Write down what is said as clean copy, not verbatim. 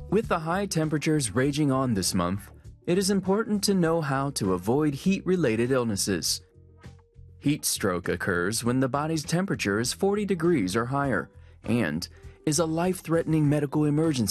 With the high temperatures raging on this month, it is important to know how to avoid heat-related illnesses. Heat stroke occurs when the body's temperature is 40 degrees or higher and is a life-threatening medical emergency.